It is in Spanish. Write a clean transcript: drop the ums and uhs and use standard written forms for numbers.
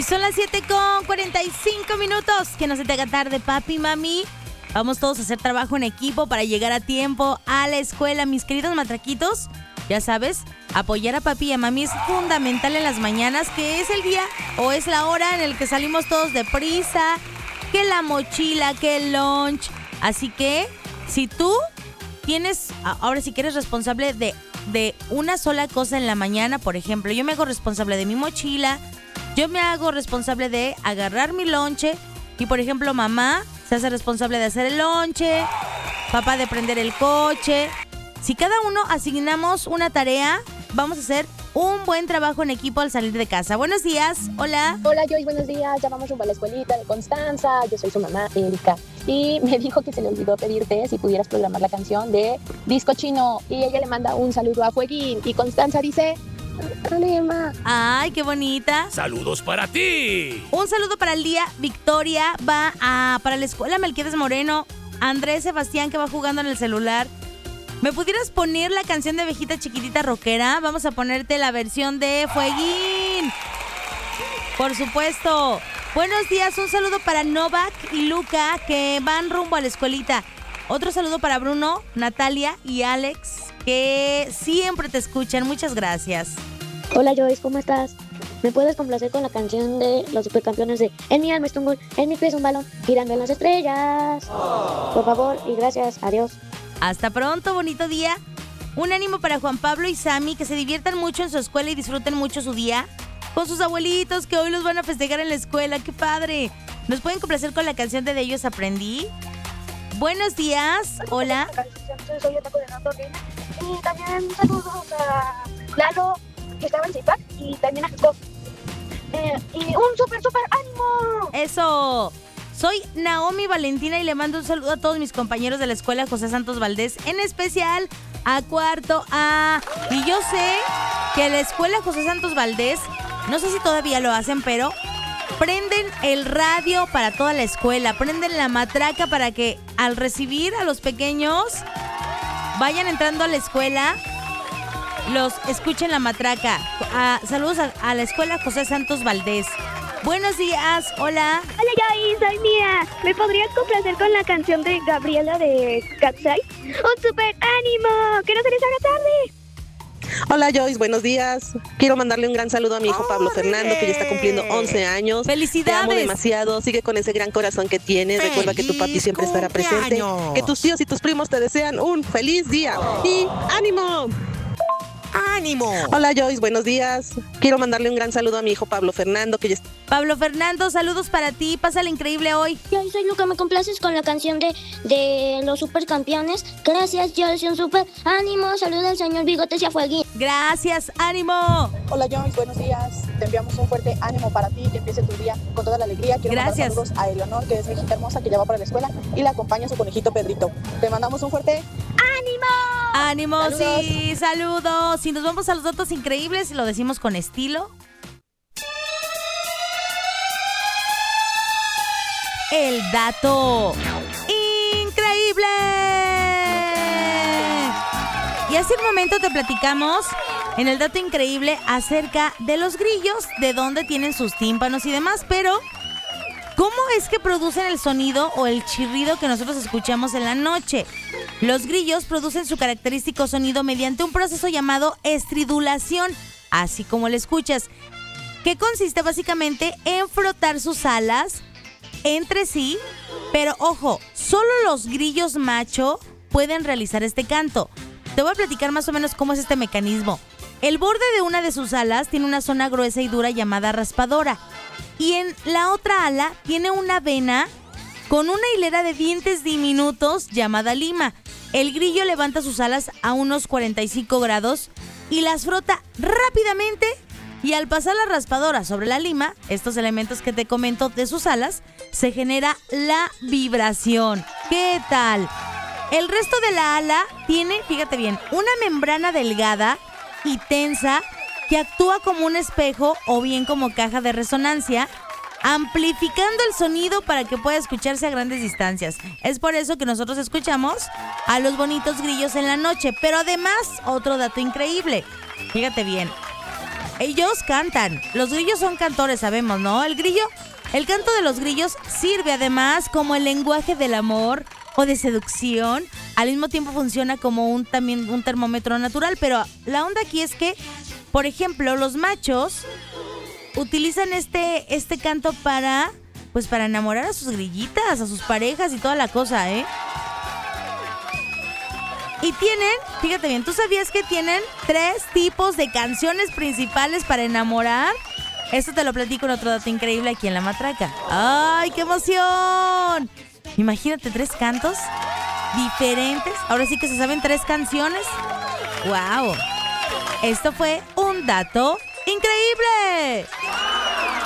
Y son las 7:45. Que no se te haga tarde, papi, mami. Vamos todos a hacer trabajo en equipo para llegar a tiempo a la escuela. Mis queridos matraquitos, ya sabes, apoyar a papi y a mami es fundamental en las mañanas, que es el día o es la hora en el que salimos todos deprisa, que la mochila, que el lunch. Así que, si tú tienes, ahora si eres responsable de una sola cosa en la mañana, por ejemplo, yo me hago responsable de mi mochila, yo me hago responsable de agarrar mi lonche y, por ejemplo, mamá se hace responsable de hacer el lonche, papá de prender el coche. Si cada uno asignamos una tarea, vamos a hacer un buen trabajo en equipo al salir de casa. Buenos días, hola. Hola Joyce, buenos días. Ya vamos rumbo a la escuelita de Constanza. Yo soy su mamá, Erika. Y me dijo que se le olvidó pedirte si pudieras programar la canción de Disco Chino. Y ella le manda un saludo a Fueguín. Y Constanza dice... Alema. Ay, qué bonita. ¡Saludos para ti! Un saludo para el día. Victoria va para la escuela Melquiades Moreno. Andrés Sebastián, que va jugando en el celular. ¿Me pudieras poner la canción de Abejita Chiquitita Rockera? Vamos a ponerte la versión de Fueguín. Por supuesto. Buenos días, un saludo para Novak y Luca, que van rumbo a la escuelita. Otro saludo para Bruno, Natalia y Alex, que siempre te escuchan. Muchas gracias. Hola Joyce, ¿cómo estás? ¿Me puedes complacer con la canción de los supercampeones de En mi alma es un gol, en mi pie es un balón, girando en las estrellas? Por favor y gracias, adiós. Hasta pronto, bonito día. Un ánimo para Juan Pablo y Sammy, que se diviertan mucho en su escuela y disfruten mucho su día con sus abuelitos, que hoy los van a festejar en la escuela. ¡Qué padre! ¿Nos pueden complacer con la canción de Ellos Aprendí? Buenos días, hola. Soy el taco de Rato Reina. Y también saludos a Lalo, que estaba en Zipac, y también a Jacob. Y un súper ánimo. Eso. Soy Naomi Valentina y le mando un saludo a todos mis compañeros de la escuela José Santos Valdés, en especial a cuarto A. Y yo sé que la escuela José Santos Valdés, no sé si todavía lo hacen, pero prenden el radio para toda la escuela, prenden la matraca para que al recibir a los pequeños vayan entrando a la escuela, los escuchen la matraca. Saludos a la escuela José Santos Valdés. Buenos días, hola. Hola Joyce, soy Mía. ¿Me podrías complacer con la canción de Gabriela de Katsai? ¡Un super ánimo! ¡Que no se les haga tarde! Hola Joyce, buenos días. Quiero mandarle un gran saludo a mi hijo Pablo Fernando, que ya está cumpliendo 11 años. ¡Felicidades! Te amo demasiado, sigue con ese gran corazón que tienes. Recuerda que tu papi siempre estará presente, que tus tíos y tus primos te desean un feliz día. ¡Y ánimo! ¡Ánimo! Hola Joyce, buenos días. Quiero mandarle un gran saludo a mi hijo Pablo Fernando, que ya está... Pablo Fernando, saludos para ti, pásale increíble hoy. Yo soy Luca, ¿me complaces con la canción de los supercampeones? Gracias, yo soy un super ánimo. Saluda al señor Bigotes y a Fueguín. Gracias, ánimo. Hola Joyce, buenos días. Te enviamos un fuerte ánimo para ti, que empiece tu día con toda la alegría. Quiero mandar saludos a Eleonor, que es mi hijita hermosa, que ya va para la escuela, y la acompaña su conejito Pedrito. Te mandamos un fuerte ¡ánimo! ¡Ánimo! ¡Saludos! Sí, saludos. Si nos vamos a los datos increíbles, lo decimos con estilo. El dato increíble. Y hace un momento te platicamos en el dato increíble acerca de los grillos, de dónde tienen sus tímpanos y demás, pero ¿cómo es que producen el sonido o el chirrido que nosotros escuchamos en la noche? Los grillos producen su característico sonido mediante un proceso llamado estridulación, así como lo escuchas, que consiste básicamente en frotar sus alas entre sí, pero ojo, solo los grillos macho pueden realizar este canto. Te voy a platicar más o menos cómo es este mecanismo. El borde de una de sus alas tiene una zona gruesa y dura llamada raspadora, y en la otra ala tiene una vena con una hilera de dientes diminutos llamada lima. El grillo levanta sus alas a unos 45 grados y las frota rápidamente, y al pasar la raspadora sobre la lima, estos elementos que te comento de sus alas, se genera la vibración. ¿Qué tal? El resto de la ala tiene, fíjate bien, una membrana delgada y tensa que actúa como un espejo o bien como caja de resonancia, amplificando el sonido para que pueda escucharse a grandes distancias. Es por eso que nosotros escuchamos a los bonitos grillos en la noche. Pero además, otro dato increíble. Fíjate bien. ellos cantan. Los grillos son cantores, sabemos, ¿no? El canto de los grillos sirve además como el lenguaje del amor o de seducción. Al mismo tiempo funciona como también un termómetro natural, pero la onda aquí es que, por ejemplo, los machos utilizan este canto para enamorar a sus grillitas, a sus parejas y toda la cosa, ¿eh? Y fíjate bien, ¿tú sabías que tienen 3 tipos de canciones principales para enamorar? Esto te lo platico en otro dato increíble aquí en La Matraca. ¡Ay, qué emoción! Imagínate 3 cantos diferentes. Ahora sí que se saben 3 canciones. ¡Wow! Esto fue un dato increíble.